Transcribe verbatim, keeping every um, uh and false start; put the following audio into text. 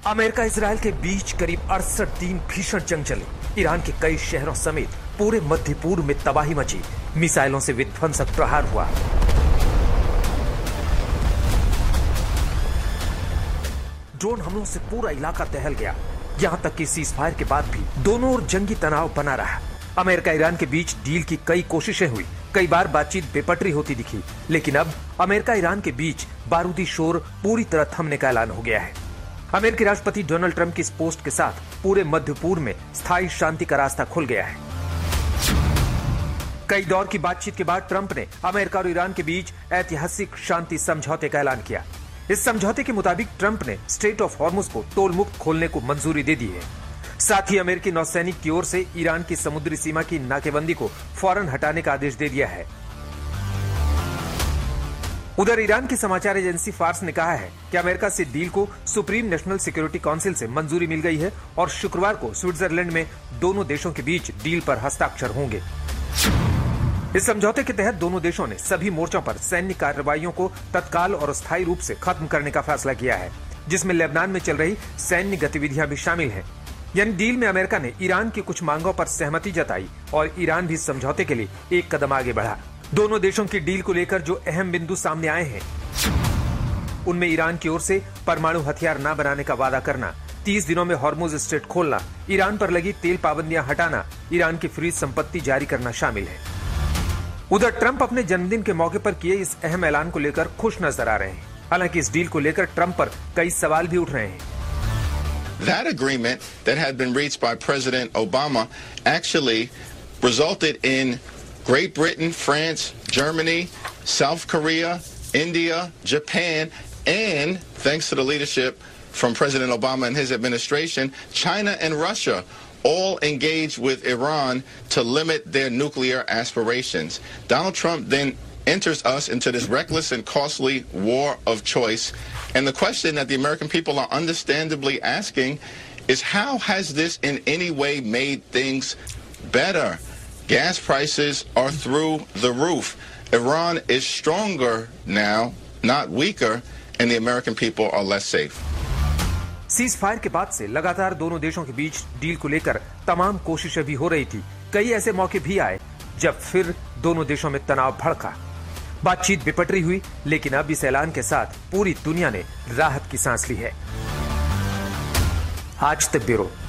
America Israel के बीच करीब अड़सठ दिन भीषण जंग चली। ईरान के कई शहरों समेत पूरे मध्य पूर्व में तबाही मची। मिसाइलों से विध्वंसक प्रहार हुआ। ड्रोन हमलों से पूरा इलाका दहल गया। यहां तक कि सीज फायर के बाद भी दोनों ओर जंगी तनाव बना रहा। अमेरिका ईरान के बीच डील की कई कोशिशें हुई। कई बार बातचीत बेपटरी होती दिखी, लेकिन अब अमेरिका ईरान के बीच बारूदी शोर पूरी तरह थमने का ऐलान हो गया है। अमेरिकी राष्ट्रपति डोनाल्ड ट्रंप की इस पोस्ट के साथ पूरे मध्य पूर्व में स्थायी शांति का रास्ता खुल गया है। कई दौर की बातचीत के बाद ट्रंप ने अमेरिका और ईरान के बीच ऐतिहासिक शांति समझौते का ऐलान किया। इस समझौते के मुताबिक ट्रंप ने स्ट्रेट ऑफ हॉर्मुज को टोल मुक्त खोलने को मंजूरी दे दी है। साथ ही अमेरिकी नौसैनिक की ओर से ईरान की समुद्री सीमा की नाकेबंदी को फौरन हटाने का आदेश दे दिया है। उधर ईरान की समाचार एजेंसी फार्स ने कहा है कि अमेरिका से डील को सुप्रीम नेशनल सिक्योरिटी काउंसिल से मंजूरी मिल गई है और शुक्रवार को स्विट्जरलैंड में दोनों देशों के बीच डील पर हस्ताक्षर होंगे। इस समझौते के तहत दोनों देशों ने सभी मोर्चों पर सैन्य कार्रवाइयों को तत्काल और स्थायी रूप से खत्म करने का फैसला किया है, जिसमें लेबनान में चल रही सैन्य गतिविधियां भी शामिल हैं। यानी डील में अमेरिका ने ईरान की कुछ मांगों पर सहमति जताई और ईरान भी समझौते के लिए एक कदम आगे बढ़ा। दोनों देशों की डील को लेकर जो अहम बिंदु सामने आए हैं, उनमें ईरान की ओर से परमाणु हथियार न बनाने का वादा करना, तीस दिनों में हॉर्मुज स्ट्रेट खोलना, ईरान पर लगी तेल पाबंदियां हटाना, ईरान की फ्रीज संपत्ति जारी करना शामिल है। उधर ट्रंप अपने जन्मदिन के मौके पर किए इस अहम ऐलान को लेकर खुश नजर आ रहे हैं। हालांकि इस डील को लेकर ट्रंप पर कई सवाल भी उठ रहे हैं। That agreement that had been reached by President Obama actually resulted in Great Britain, France, Germany, South Korea, India, Japan, and thanks to the leadership from President Obama and his administration, China and Russia all engaged with Iran to limit their nuclear aspirations. Donald Trump then enters us into this reckless and costly war of choice. And the question that the American people are understandably asking is, how has this in any way made things better? Gas prices are through the roof. Iran is stronger now, not weaker, and the American people are less safe. Cease fire के बाद से लगातार दोनों देशों के बीच deal को लेकर तमाम कोशिशें भी हो रही थी। कई ऐसे मौके भी आए जब फिर दोनों देशों में तनाव भड़का, बातचीत बेपटरी हुई, लेकिन अब इस ऐलान के साथ पूरी दुनिया ने राहत की सांस ली है। आज तक ब्यूरो।